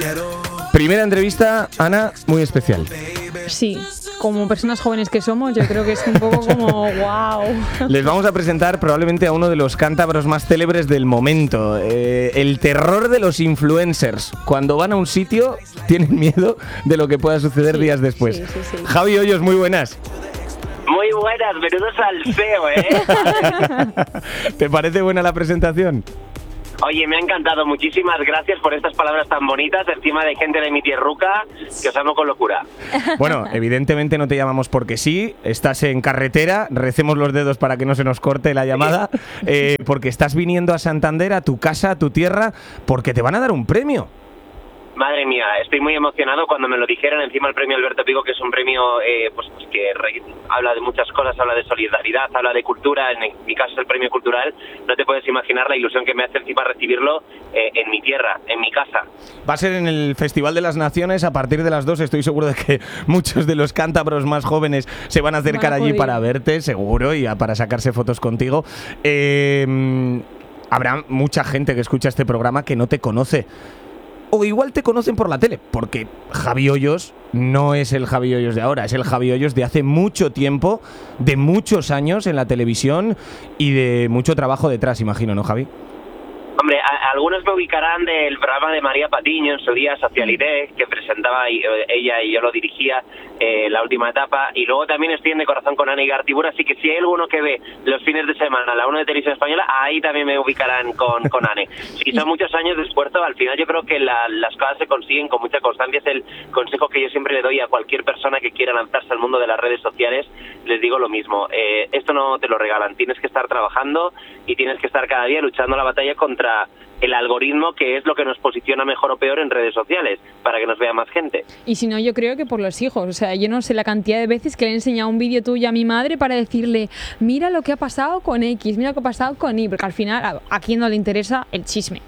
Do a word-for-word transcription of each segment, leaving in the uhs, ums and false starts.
Primera entrevista, Ana, muy especial. Sí, como personas jóvenes que somos, yo creo que es un poco como wow. Les vamos a presentar probablemente a uno de los cántabros más célebres del momento. Eh, el terror de los influencers. Cuando van a un sitio, tienen miedo de lo que pueda suceder sí, días después. Sí, sí, sí. Javi Hoyos, muy buenas. Muy buenas, menudo salseo, ¿eh? ¿Te parece buena la presentación? Oye, me ha encantado. Muchísimas gracias por estas palabras tan bonitas encima de gente de mi tierruca, que os amo con locura. Bueno, evidentemente no te llamamos porque sí. Estás en carretera, recemos los dedos para que no se nos corte la llamada, eh, porque estás viniendo a Santander, a tu casa, a tu tierra, porque te van a dar un premio. Madre mía, estoy muy emocionado cuando me lo dijeron. Encima el premio Alberto Pico, que es un premio eh, pues, pues que re- habla de muchas cosas, habla de solidaridad, habla de cultura. En mi caso es el premio cultural. No te puedes imaginar la ilusión que me hace encima recibirlo eh, en mi tierra, en mi casa. Va a ser en el Festival de las Naciones a partir de las dos. Estoy seguro de que muchos de los cántabros más jóvenes se van a acercar allí para verte, seguro, y a, para sacarse fotos contigo. Eh, habrá mucha gente que escucha este programa que no te conoce. O igual te conocen por la tele, porque Javi Hoyos no es el Javi Hoyos de ahora, es el Javi Hoyos de hace mucho tiempo, de muchos años en la televisión y de mucho trabajo detrás, imagino, ¿no, Javi? Hombre, a, algunos me ubicarán del programa de María Patiño en su día, Socialité, que presentaba y, eh, ella y yo lo dirigía eh, la última etapa, y luego también estoy en De Corazón con Ana Igartiburu, así que si hay alguno que ve los fines de semana la uno de Televisión Española, ahí también me ubicarán con, con Ane. Si son muchos años de esfuerzo, al final yo creo que la, las cosas se consiguen con mucha constancia. Es el consejo que yo siempre le doy a cualquier persona que quiera lanzarse al mundo de las redes sociales. Les digo lo mismo, eh, esto no te lo regalan, tienes que estar trabajando y tienes que estar cada día luchando la batalla contra el algoritmo, que es lo que nos posiciona mejor o peor en redes sociales, para que nos vea más gente. Y si no, yo creo que por los hijos. O sea, yo no sé la cantidad de veces que le he enseñado un vídeo tuyo a mi madre para decirle, mira lo que ha pasado con X, mira lo que ha pasado con Y, porque al final a, a quién no le interesa el chisme.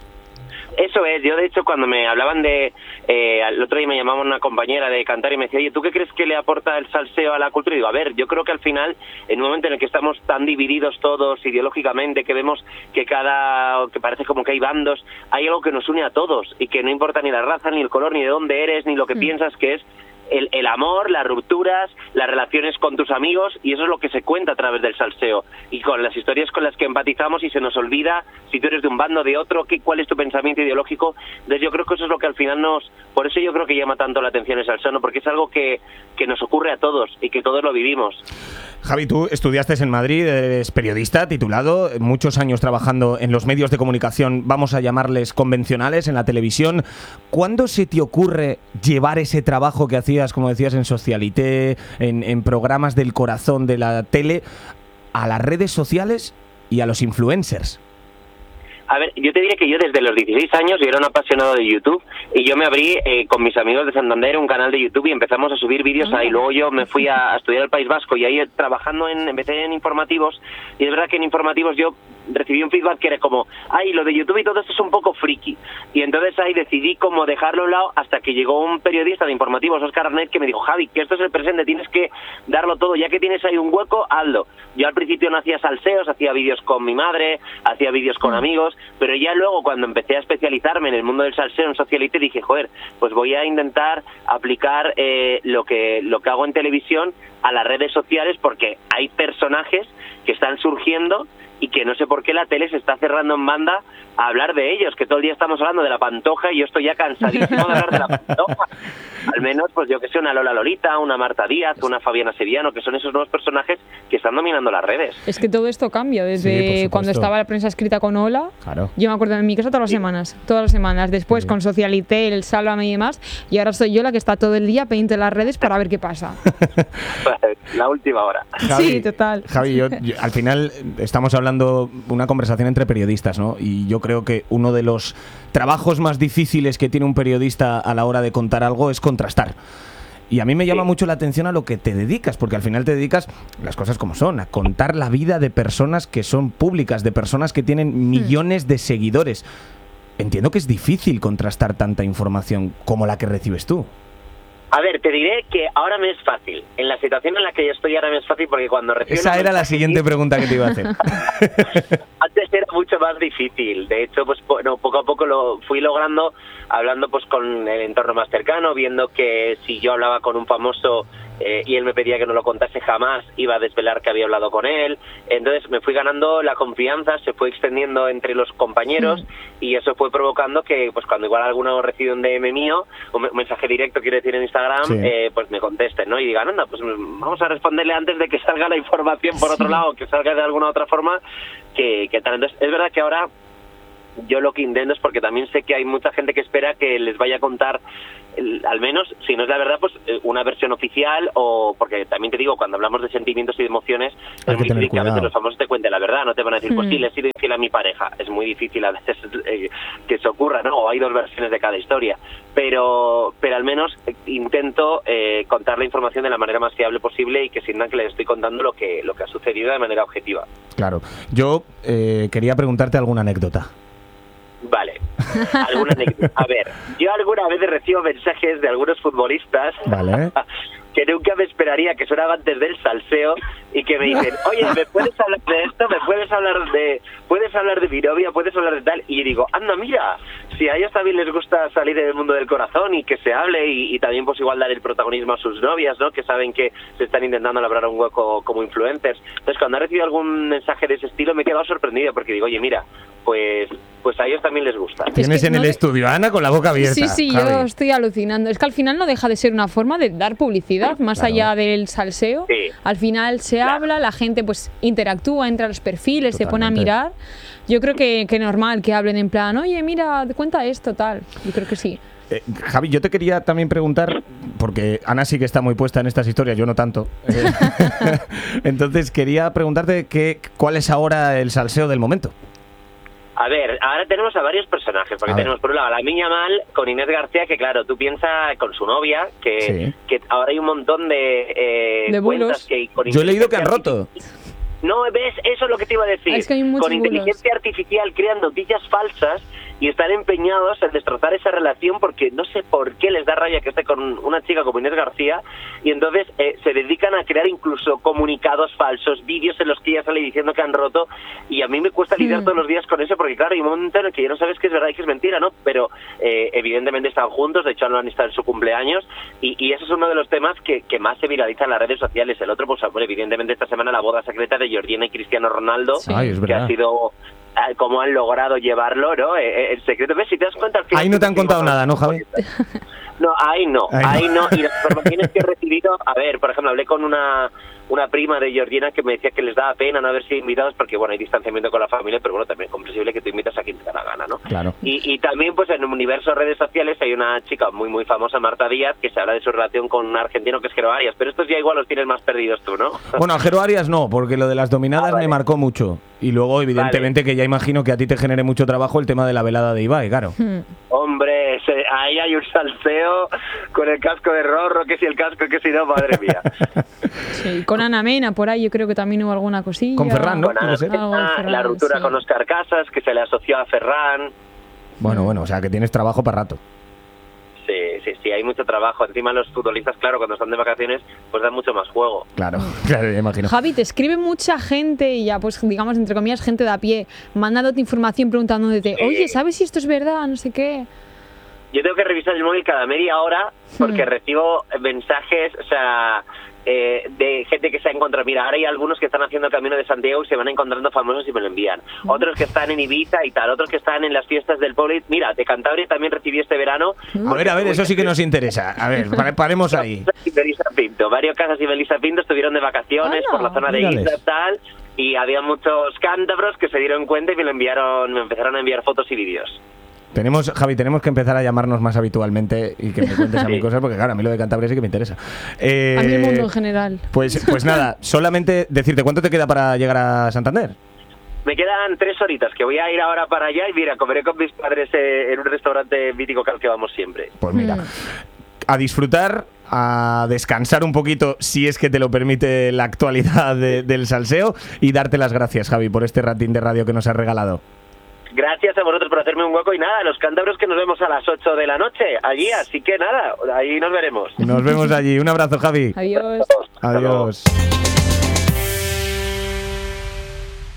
Eso es, yo de hecho cuando me hablaban de, eh, el otro día me llamaba una compañera de cantar y me decía, oye, ¿tú qué crees que le aporta el salseo a la cultura? Y digo, a ver, yo creo que al final, en un momento en el que estamos tan divididos todos ideológicamente, que vemos que cada, que parece como que hay bandos, hay algo que nos une a todos y que no importa ni la raza, ni el color, ni de dónde eres, ni lo que mm. piensas, que es El, el amor, las rupturas, las relaciones con tus amigos, y eso es lo que se cuenta a través del salseo y con las historias con las que empatizamos, y se nos olvida si tú eres de un bando o de otro, qué, cuál es tu pensamiento ideológico. Entonces yo creo que eso es lo que al final nos, por eso yo creo que llama tanto la atención el salseo, ¿no? Porque es algo que, que nos ocurre a todos y que todos lo vivimos. Javi, tú estudiaste en Madrid, eres periodista titulado, muchos años trabajando en los medios de comunicación, vamos a llamarles convencionales, en la televisión. ¿Cuándo se te ocurre llevar ese trabajo que hacías, como decías, en Socialité, en, en programas del corazón de la tele, a las redes sociales y a los influencers? A ver, yo te diré que yo desde los dieciséis años yo era un apasionado de YouTube, y yo me abrí eh, con mis amigos de Santander un canal de YouTube y empezamos a subir vídeos ahí. Luego yo me fui a, a estudiar al País Vasco, y ahí trabajando en, empecé en informativos, y es verdad que en informativos yo recibí un feedback que era como, ay, lo de YouTube y todo esto es un poco friki, y entonces ahí decidí como dejarlo a un lado, hasta que llegó un periodista de informativos, Óscar Arnett, que me dijo, Javi, que esto es el presente, tienes que darlo todo, ya que tienes ahí un hueco, hazlo. Yo al principio no hacía salseos, hacía vídeos con mi madre, hacía vídeos con amigos, pero ya luego cuando empecé a especializarme en el mundo del salseo, en Socialité, dije, joder, pues voy a intentar aplicar eh, lo que lo que hago en televisión a las redes sociales, porque hay personajes que están surgiendo y que no sé por qué la tele se está cerrando en banda a hablar de ellos, que todo el día estamos hablando de la Pantoja y yo estoy ya cansadísimo de hablar de la Pantoja. Al menos, pues yo que sé, una Lola Lolita, una Marta Díaz, una Fabiana Sevillano, que son esos nuevos personajes que están dominando las redes. Es que todo esto cambia, desde sí, cuando estaba la prensa escrita con Ola, claro. Yo me acuerdo en mi casa todas las sí. semanas, todas las semanas, después sí. con Socialité, el Sálvame y demás, y ahora soy yo la que está todo el día pendiente de las redes para ver qué pasa. La última hora. Javi, sí, total. Javi, yo, yo, al final estamos hablando una conversación entre periodistas, ¿no? Y yo creo que uno de los trabajos más difíciles que tiene un periodista a la hora de contar algo es contrastar. Y a mí me llama sí. mucho la atención a lo que te dedicas, porque al final te dedicas, las cosas como son, a contar la vida de personas que son públicas, de personas que tienen millones de seguidores. Entiendo que es difícil contrastar tanta información como la que recibes tú. A ver, te diré que ahora me es fácil. En la situación en la que yo estoy ahora me es fácil, porque cuando recibo... Esa era la siguiente pregunta que te iba a hacer. antes, antes era mucho más difícil. De hecho, pues bueno, poco a poco lo fui logrando, hablando pues con el entorno más cercano, viendo que si yo hablaba con un famoso eh, y él me pedía que no lo contase, jamás iba a desvelar que había hablado con él. Entonces me fui ganando la confianza, se fue extendiendo entre los compañeros mm. y eso fue provocando que pues cuando igual alguno recibe un D M mío, un mensaje directo, quiero decir, en Instagram, sí. eh, pues me contesten, ¿no? Y digan, anda, pues vamos a responderle antes de que salga la información por otro sí. lado, que salga de alguna otra forma, que, que tal. Entonces es verdad que ahora yo lo que intento es, porque también sé que hay mucha gente que espera que les vaya a contar, al menos, si no es la verdad, pues una versión oficial, o porque también te digo, cuando hablamos de sentimientos y de emociones, hay es muy difícil que a veces los famosos te cuenten la verdad, no te van a decir, mm. pues sí, le he sido infiel a mi pareja. Es muy difícil a veces eh, que eso ocurra, ¿no? O hay dos versiones de cada historia. Pero pero al menos intento eh, contar la información de la manera más fiable posible y que sientan que les estoy contando lo que, lo que ha sucedido de manera objetiva. Claro. Yo eh, quería preguntarte alguna anécdota. Vale, alguna anécdota. A ver, yo alguna vez recibo mensajes de algunos futbolistas vale. que nunca me esperaría, que son amantes del salseo y que me dicen, oye, ¿me puedes hablar de esto? ¿Me puedes hablar de puedes hablar de mi novia? ¿Puedes hablar de tal? Y yo digo, anda, mira, si a ellos también les gusta salir del mundo del corazón y que se hable y, y también pues igual dar el protagonismo a sus novias, ¿no? Que saben que se están intentando labrar un hueco como influencers. Entonces, cuando he recibido algún mensaje de ese estilo, me he quedado sorprendido porque digo, oye, mira, pues pues a ellos también les gusta. Tienes es que en no el de... estudio, Ana, con la boca abierta. Sí, sí, Javi. Yo estoy alucinando. Es que al final no deja de ser una forma de dar publicidad, más claro. allá del salseo. Sí. Al final se claro. habla, la gente pues interactúa, entra a los perfiles, Totalmente. se pone a mirar. Yo creo que, que normal que hablen en plan, oye, mira, cuenta esto, tal. Yo creo que sí. Eh, Javi, yo te quería también preguntar, porque Ana sí que está muy puesta en estas historias, yo no tanto. Eh, entonces quería preguntarte que, cuál es ahora el salseo del momento. A ver, ahora tenemos a varios personajes, porque tenemos por un lado a la Miña Mal con Inés García, que claro, tú piensas con su novia, que, sí. que ahora hay un montón de, eh, de cuentas que con Yo he leído que han roto. No, ¿ves? Eso es lo que te iba a decir. Es que hay con inteligencia bulos. artificial crean noticias falsas y están empeñados en destrozar esa relación porque no sé por qué les da rabia que esté con una chica como Inés García y entonces eh, se dedican a crear incluso comunicados falsos, vídeos en los que ella sale diciendo que han roto y a mí me cuesta lidiar mm. todos los días con eso porque claro, hay un momento en el que ya no sabes que es verdad y que es mentira, ¿no? Pero eh, evidentemente están juntos, de hecho no han estado en su cumpleaños y, y eso es uno de los temas que, que más se viraliza en las redes sociales. El otro, pues bueno, evidentemente esta semana la boda secreta de Georgina y Cristiano Ronaldo, sí. Ay, es que ha sido... cómo han logrado llevarlo, ¿no? El secreto, ¿ves? Si te das cuenta al final... Ahí no te han contado nada, ¿no, Javi? No, ahí no, ahí, ahí no. no. Y las informaciones que he recibido... A ver, por ejemplo, hablé con una una prima de Georgina que me decía que les daba pena no haber sido invitados porque, bueno, hay distanciamiento con la familia, pero bueno, también es comprensible que tú invitas a quien te da la gana, ¿no? Claro. Y, y también, pues, en el universo de redes sociales hay una chica muy, muy famosa, Marta Díaz, que se habla de su relación con un argentino que es Jero Arias, pero estos ya igual los tienes más perdidos tú, ¿no? Bueno, a Jero Arias no, porque lo de las dominadas ah, vale. me marcó mucho. Y luego, evidentemente, vale. que ya imagino que a ti te genere mucho trabajo el tema de la velada de Ibai, claro. Hmm. Hombre, se, ahí hay un salseo con el casco de Rorro, que si el casco, que si no, madre mía. Sí, con Ana Mena, por ahí yo creo que también hubo alguna cosilla. Con Ferran, ¿no? Con Ana Mena, Ferran, la ruptura sí. con Óscar Casas, que se le asoció a Ferran. Bueno, bueno, o sea que tienes trabajo para rato. Sí, sí, sí, hay mucho trabajo. Encima los futbolistas, claro, cuando están de vacaciones, pues dan mucho más juego. Claro, claro, ya imagino. Javi, te escribe mucha gente, y ya pues digamos, entre comillas, gente de a pie, mandándote información, preguntándote, sí. oye, ¿sabes si esto es verdad? No sé qué. Yo tengo que revisar el móvil cada media hora porque hmm. recibo mensajes, o sea, eh, de gente que se ha encontrado. Mira, ahora hay algunos que están haciendo el Camino de Santiago y se van encontrando famosos y me lo envían. Hmm. Otros que están en Ibiza y tal, otros que están en las fiestas del pueblo. Mira, de Cantabria también recibí este verano. A ver, a ver, eso sí que nos interesa. A ver, paremos ahí. Melissa Pinto, varios Casas y Melissa Pinto estuvieron de vacaciones oh, no. por la zona de Ibiza y tal. Y había muchos cántabros que se dieron cuenta y me lo enviaron, me empezaron a enviar fotos y vídeos. Tenemos, Javi, tenemos que empezar a llamarnos más habitualmente y que me cuentes a mí cosas, porque claro, a mí lo de Cantabria sí que me interesa. Eh, a mí el mundo en general. Pues, pues nada, solamente decirte, ¿cuánto te queda para llegar a Santander? Me quedan tres horitas, que voy a ir ahora para allá y mira, comeré con mis padres eh, en un restaurante mítico que al que vamos siempre. Pues mira, mm. a disfrutar, a descansar un poquito, si es que te lo permite la actualidad de, del salseo, y darte las gracias, Javi, por este ratín de radio que nos has regalado. Gracias a vosotros por hacerme un hueco y nada, los cántabros que nos vemos a las ocho de la noche allí, así que nada, ahí nos veremos. Nos vemos allí. Un abrazo, Javi. Adiós. Adiós.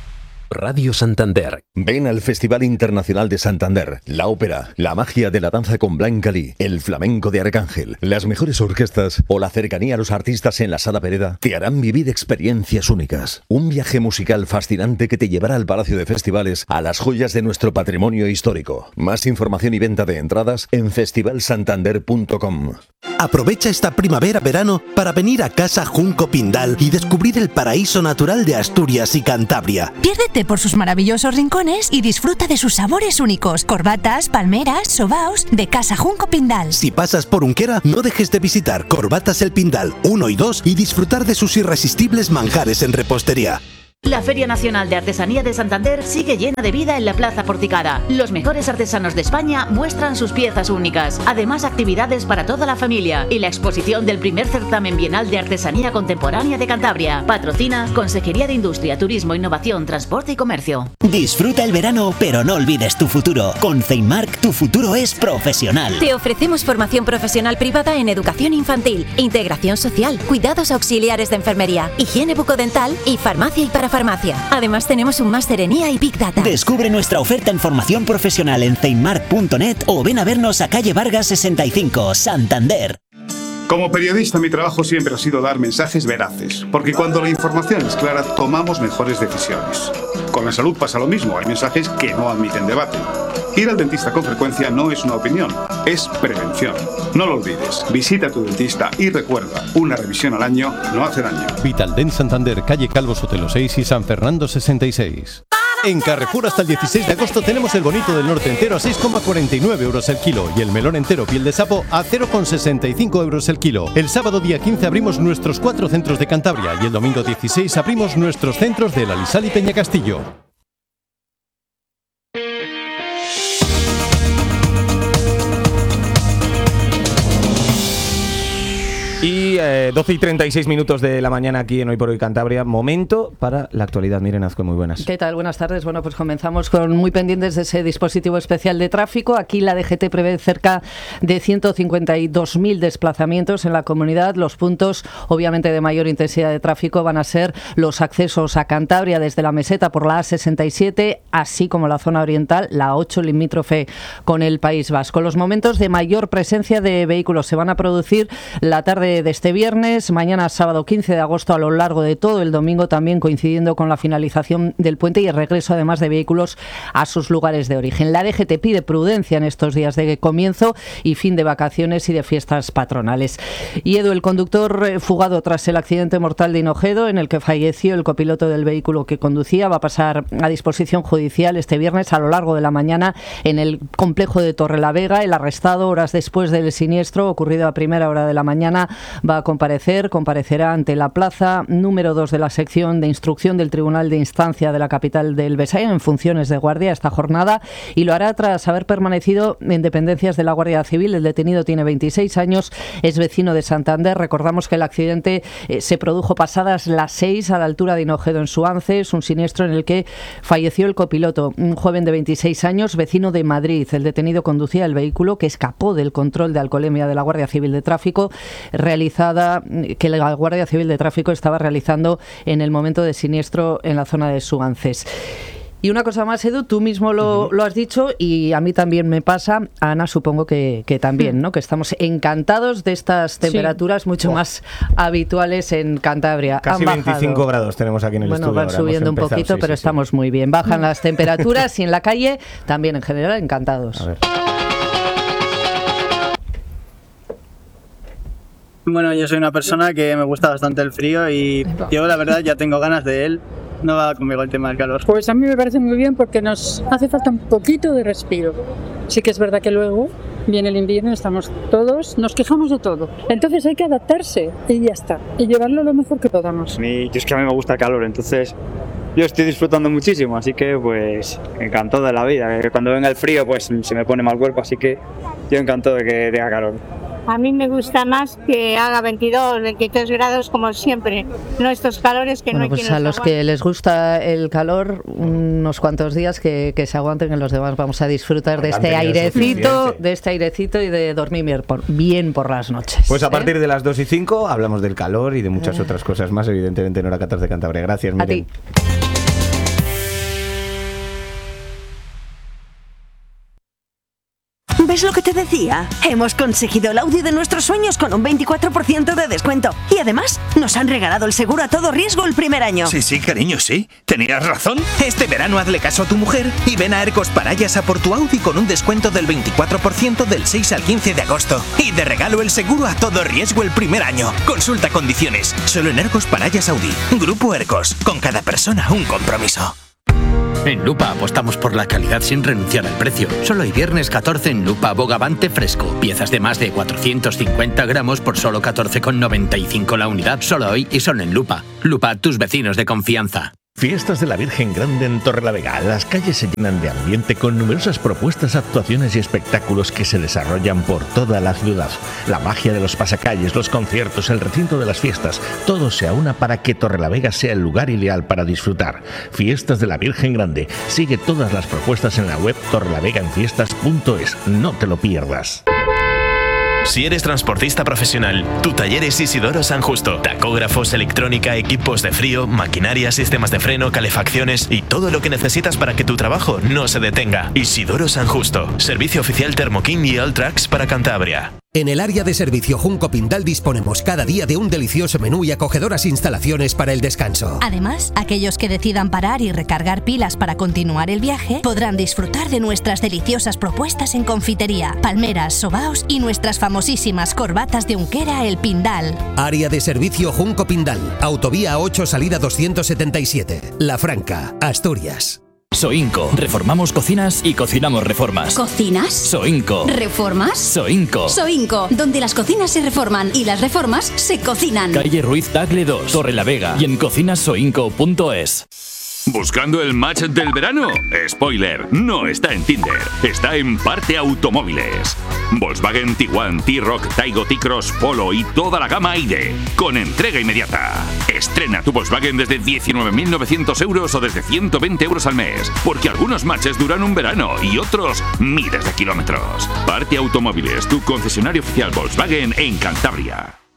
Radio Santander. Ven al Festival Internacional de Santander, la ópera, la magia de la danza con Blanca Lee, el flamenco de Arcángel, las mejores orquestas o la cercanía a los artistas en la Sala Pereda te harán vivir experiencias únicas. Un viaje musical fascinante que te llevará al Palacio de Festivales, a las joyas de nuestro patrimonio histórico. Más información y venta de entradas en festival santander punto com. Aprovecha esta primavera-verano para venir a Casa Junco Pindal y descubrir el paraíso natural de Asturias y Cantabria. Piérdete por sus maravillosos rincones y disfruta de sus sabores únicos. Corbatas, palmeras, sobaos de Casa Junco Pindal. Si pasas por Unquera, no dejes de visitar Corbatas El Pindal uno y dos y disfrutar de sus irresistibles manjares en repostería. La Feria Nacional de Artesanía de Santander sigue llena de vida en la Plaza Porticada. Los mejores artesanos de España muestran sus piezas únicas. Además, actividades para toda la familia y la exposición del primer certamen bienal de artesanía contemporánea de Cantabria. Patrocina Consejería de Industria, Turismo, Innovación, Transporte y Comercio. Disfruta el verano, pero no olvides tu futuro. Con Ceinmark, tu futuro es profesional. Te ofrecemos formación profesional privada en educación infantil, integración social, cuidados auxiliares de enfermería, higiene bucodental y farmacia y para farmacia. Además tenemos un máster en I A y Big Data. Descubre nuestra oferta en formación profesional en ceinmark punto net o ven a vernos a calle Vargas sesenta y cinco, Santander. Como periodista, mi trabajo siempre ha sido dar mensajes veraces, porque cuando la información es clara, tomamos mejores decisiones. Con la salud pasa lo mismo, hay mensajes que no admiten debate. Ir al dentista con frecuencia no es una opinión, es prevención. No lo olvides, visita a tu dentista y recuerda, una revisión al año no hace daño. Vitaldent Santander, calle Calvo Sotelo seis y San Fernando sesenta y seis. En Carrefour hasta el dieciséis de agosto tenemos el bonito del norte entero a seis coma cuarenta y nueve euros el kilo y el melón entero piel de sapo a cero coma sesenta y cinco euros el kilo. El sábado día quince abrimos nuestros cuatro centros de Cantabria y el domingo dieciséis abrimos nuestros centros de La Lisal y Peñacastillo. Y eh, doce y treinta y seis minutos de la mañana aquí en Hoy por Hoy Cantabria. Momento para la actualidad. Miren, Azcue, muy buenas. ¿Qué tal? Buenas tardes. Bueno, pues comenzamos con muy pendientes de ese dispositivo especial de tráfico. Aquí la D G T prevé cerca de ciento cincuenta y dos mil desplazamientos en la comunidad. Los puntos, obviamente, de mayor intensidad de tráfico van a ser los accesos a Cantabria desde la Meseta por la A sesenta y siete, así como la zona oriental, la ocho, limítrofe con el País Vasco. Los momentos de mayor presencia de vehículos se van a producir la tarde de este viernes, mañana sábado quince de agosto, a lo largo de todo el domingo, también coincidiendo con la finalización del puente y el regreso además de vehículos a sus lugares de origen. La D G T pide prudencia en estos días de comienzo y fin de vacaciones y de fiestas patronales. Y Edu, el conductor fugado tras el accidente mortal de Hinojedo en el que falleció el copiloto del vehículo que conducía, va a pasar a disposición judicial este viernes a lo largo de la mañana en el complejo de Torrelavega. El arrestado, horas después del siniestro ocurrido a primera hora de la mañana, va a comparecer, comparecerá ante la plaza número dos de la sección de instrucción del Tribunal de Instancia de la capital del Besaya en funciones de guardia esta jornada y lo hará tras haber permanecido en dependencias de la Guardia Civil. El detenido tiene veintiséis años, es vecino de Santander. Recordamos que el accidente eh, se produjo pasadas las seis a la altura de Hinojedo en Suances, un siniestro en el que falleció el copiloto, un joven de veintiséis años, vecino de Madrid. El detenido conducía el vehículo que escapó del control de alcoholemia de la Guardia Civil de Tráfico, realizada que la Guardia Civil de Tráfico estaba realizando en el momento de siniestro en la zona de Suances. Y una cosa más, Edu, tú mismo lo, uh-huh. lo has dicho y a mí también me pasa, a Ana supongo que, que también, ¿no? Que estamos encantados de estas temperaturas sí. mucho oh. más habituales en Cantabria. Casi veinticinco grados tenemos aquí en el bueno, estudio. Bueno, van subiendo un poquito, sí, pero sí, estamos sí. muy bien. Bajan las temperaturas y en la calle también en general encantados. A ver. Bueno, yo soy una persona que me gusta bastante el frío y yo la verdad ya tengo ganas de él. No va conmigo el tema del calor. Pues a mí me parece muy bien porque nos hace falta un poquito de respiro. Sí que es verdad que luego viene el invierno, estamos todos, nos quejamos de todo. Entonces hay que adaptarse y ya está. Y llevarlo lo mejor que podamos. A mí, yo es que a mí me gusta el calor, entonces yo estoy disfrutando muchísimo, así que pues encantado de la vida. Cuando venga el frío pues se me pone mal cuerpo, así que yo encantado de que tenga calor. A mí me gusta más que haga veintidós, veintitrés grados como siempre, no estos calores que bueno, no hay pues quien a los aguante. Que les gusta el calor, unos cuantos días que, que se aguanten, en los demás vamos a disfrutar de este airecito, de este airecito y de dormir bien por, bien por las noches. Pues a partir ¿eh? de las dos y cinco hablamos del calor y de muchas eh. otras cosas más, evidentemente en Hora catorce de Cantabria. Gracias, Miren. A ti. ¿Ves lo que te decía? Hemos conseguido el Audi de nuestros sueños con un veinticuatro por ciento de descuento. Y además, nos han regalado el seguro a todo riesgo el primer año. Sí, sí, cariño, sí. Tenías razón. Este verano hazle caso a tu mujer y ven a Ercos Parayas a por tu Audi con un descuento del veinticuatro por ciento del seis al quince de agosto. Y de regalo el seguro a todo riesgo el primer año. Consulta condiciones. Solo en Ercos Parayas Audi. Grupo Ercos. Con cada persona un compromiso. En Lupa apostamos por la calidad sin renunciar al precio. Solo el viernes catorce en Lupa Bogavante fresco. Piezas de más de cuatrocientos cincuenta gramos por solo catorce con noventa y cinco la unidad. Solo hoy y solo en Lupa. Lupa, tus vecinos de confianza. Fiestas de la Virgen Grande en Torrelavega. Las calles se llenan de ambiente con numerosas propuestas, actuaciones y espectáculos que se desarrollan por toda la ciudad. La magia de los pasacalles, los conciertos, el recinto de las fiestas, todo se aúna para que Torrelavega sea el lugar ideal para disfrutar. Fiestas de la Virgen Grande. Sigue todas las propuestas en la web torrelavegaenfiestas punto es. No te lo pierdas. Si eres transportista profesional, tu taller es Isidoro San Justo. Tacógrafos, electrónica, equipos de frío, maquinaria, sistemas de freno, calefacciones y todo lo que necesitas para que tu trabajo no se detenga. Isidoro San Justo. Servicio oficial Thermoking y Alltrax para Cantabria. En el área de servicio Junco Pindal disponemos cada día de un delicioso menú y acogedoras instalaciones para el descanso. Además, aquellos que decidan parar y recargar pilas para continuar el viaje podrán disfrutar de nuestras deliciosas propuestas en confitería, palmeras, sobaos y nuestras famosísimas corbatas de Unquera El Pindal. Área de servicio Junco Pindal, Autovía ocho, salida doscientos setenta y siete, La Franca, Asturias. Soinco. Reformamos cocinas y cocinamos reformas. ¿Cocinas? Soinco. ¿Reformas? Soinco. Soinco, donde las cocinas se reforman y las reformas se cocinan. Calle Ruiz Tagle dos, Torrelavega y en cocinas soinco punto es. ¿Buscando el match del verano? Spoiler, no está en Tinder, está en Parte Automóviles. Volkswagen Tiguan, T-Roc, Taigo, T-Cross, Polo y toda la gama I D, con entrega inmediata. Estrena tu Volkswagen desde diecinueve mil novecientos euros o desde ciento veinte euros al mes, porque algunos matches duran un verano y otros miles de kilómetros. Parte Automóviles, tu concesionario oficial Volkswagen en Cantabria.